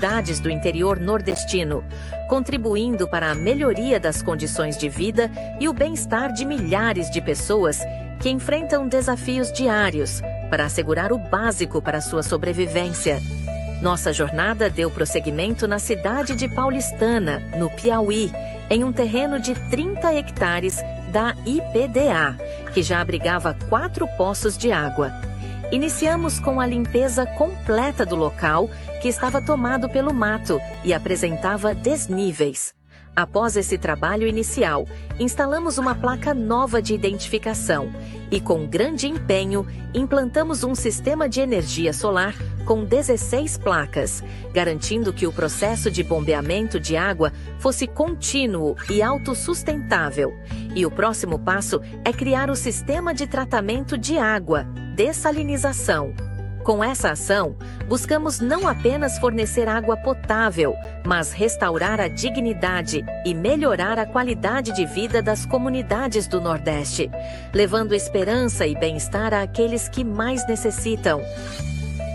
comunidades do interior nordestino, contribuindo para a melhoria das condições de vida e o bem-estar de milhares de pessoas que enfrentam desafios diários para assegurar o básico para sua sobrevivência. Nossa jornada deu prosseguimento na cidade de Paulistana, no Piauí, em um terreno de 30 hectares da IPDA, que já abrigava 4 poços de água. Iniciamos com a limpeza completa do local, que estava tomado pelo mato e apresentava desníveis. Após esse trabalho inicial, instalamos uma placa nova de identificação e, com grande empenho, implantamos um sistema de energia solar com 16 placas, garantindo que o processo de bombeamento de água fosse contínuo e autossustentável. E o próximo passo é criar o sistema de tratamento de água, dessalinização. Com essa ação, buscamos não apenas fornecer água potável, mas restaurar a dignidade e melhorar a qualidade de vida das comunidades do Nordeste, levando esperança e bem-estar àqueles que mais necessitam.